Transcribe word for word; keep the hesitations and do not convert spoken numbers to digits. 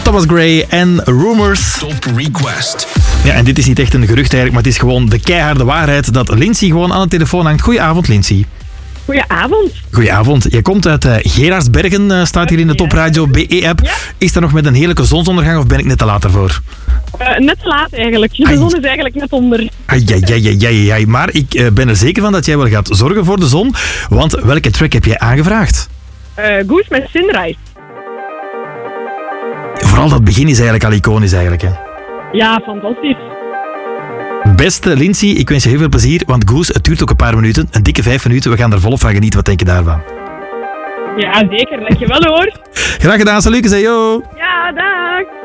Thomas Gray en Rumors. Top Request. Ja, en dit is niet echt een gerucht eigenlijk, maar het is gewoon de keiharde waarheid dat Lindsay gewoon aan de telefoon hangt. Goedenavond, Lindsay. Goedenavond. Goedenavond. Je komt uit uh, Gerardsbergen, uh, staat hier in de Top Radio B E-app. Ja. Is dat nog met een heerlijke zonsondergang of ben ik net te laat ervoor? Uh, net te laat eigenlijk. De Ai. zon is eigenlijk net onder. Ai, ai, ai, ai, ai, ai. Maar ik uh, ben er zeker van dat jij wel gaat zorgen voor de zon. Want welke track heb jij aangevraagd? Uh, Goose met Sunrise. Vooral dat begin is eigenlijk al iconisch eigenlijk, hè. Ja, fantastisch. Beste Lindsay, ik wens je heel veel plezier, want Goose, het duurt ook een paar minuten, een dikke vijf minuten. We gaan er volop van genieten. Wat denk je daarvan? Ja, zeker. Dankjewel hoor. Graag gedaan, salut, yo. Ja, dag.